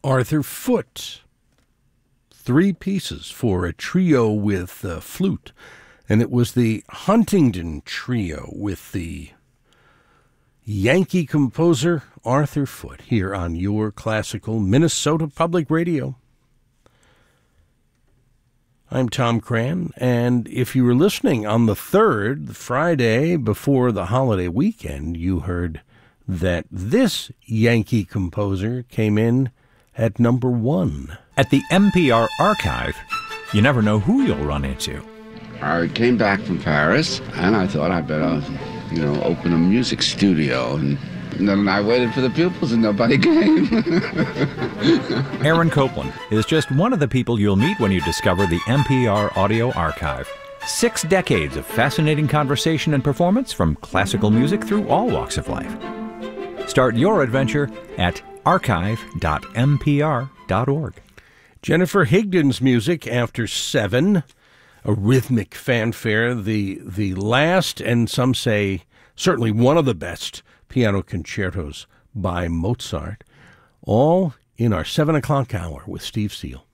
Arthur Foote. 3 pieces for a trio with flute. And it was the Huntington Trio with the Yankee composer Arthur Foote here on your classical Minnesota Public Radio. I'm Tom Cran, and if you were listening on the 3rd, the Friday before the holiday weekend, you heard that this Yankee composer came in at number 1. At the NPR archive, you never know who you'll run into. I came back from Paris, and I thought I'd better, open a music studio. And then I waited for the pupils, and nobody came. Aaron Copland is just one of the people you'll meet when you discover the NPR Audio Archive. 6 decades of fascinating conversation and performance from classical music through all walks of life. Start your adventure at archive.npr.org. Jennifer Higdon's music after 7, a rhythmic fanfare, the last, and some say certainly one of the best piano concertos by Mozart, all in our 7 o'clock hour with Steve Seal.